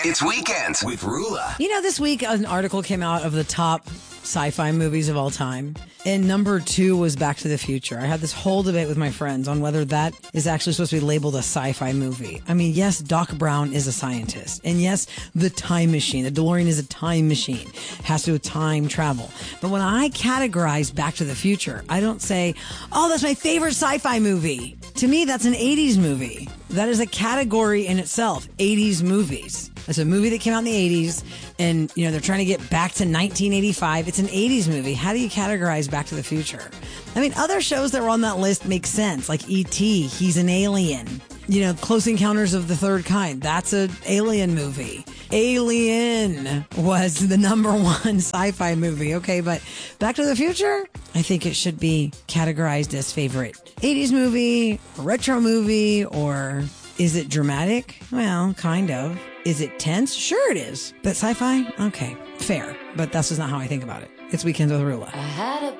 It's Weekends with Rula. You know, this week an article came out of the top sci-fi movies of all time. And number 2 was Back to the Future. I had this whole debate with my friends on whether that is actually supposed to be labeled a sci-fi movie. I mean, yes, Doc Brown is a scientist. And yes, the time machine, the DeLorean is a time machine. Has to do with time travel. But when I categorize Back to the Future, I don't say, oh, that's my favorite sci-fi movie. To me, that's an 80s movie. That is a category in itself, 80s movies. It's a movie that came out in the 80s, and, you know, they're trying to get back to 1985. It's an 80s movie. How do you categorize Back to the Future? I mean, other shows that were on that list make sense, like E.T., he's an alien. You know, Close Encounters of the Third Kind, that's an alien movie. Alien was the number 1 sci-fi movie. Okay, but Back to the Future, I think it should be categorized as favorite 80s movie, retro movie, or is it dramatic? Well, kind of. Is it tense? Sure it is. But sci-fi? Okay, fair. But that's just not how I think about it. It's Weekends with Rula.